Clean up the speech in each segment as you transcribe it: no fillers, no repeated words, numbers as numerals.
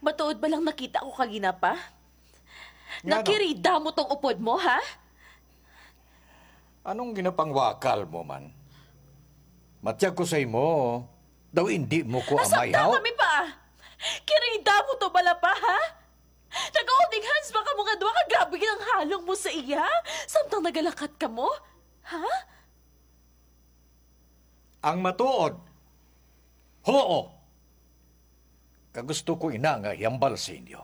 Matuod ba lang nakita ko kagina pa? Nga, no? Nakirida mo tong upod mo, ha? Anong ginapangwakal mo man? Matiyag ko sa imo, daw hindi mo ko amayaw. Nasaktan kami pa! Kirida mo to bala pa, ha? Nag-holding hands ba ka mga duwa? Grabe ang halong mo sa iya? Samtang nagalakat ka mo? Ha? Ang matuod, hoo. Kagusto ko ina nga yambal sa inyo.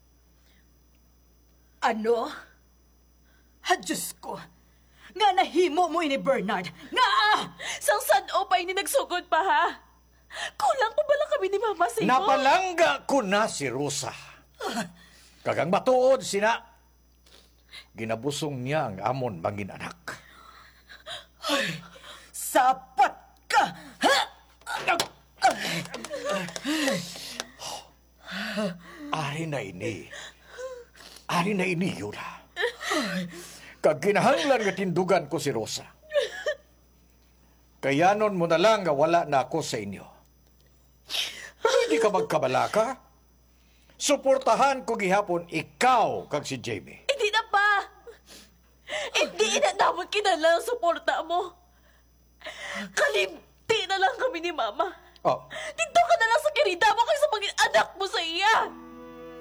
Ano? Ha, Diyos ko! Nga nahimo mo ini Bernard! Nga! Sang san-o pa ini nagsugod pa, ha? Kulang pa bala kami ni Mama sa imo? Napalangga ko na si Rosa. Kagang matuod sina. Ginabusong niya ang amon mangin anak. Sapat ka! Ha? Ari na ini, Yula. Kag kinahanglan nga tindugan ko si Rosa. Kayanon mo na lang nga wala na ako sa inyo. Hindi ka magkabalaka. Suportahan ko gihapon ikaw kag si Jamie. Hindi na pa! Hindi na dapat kinala ang suporta mo. Kalimti na lang kami ni Mama. Oh, Dito ka na lang sa kirida mo kaysa maging anak mo sa iya.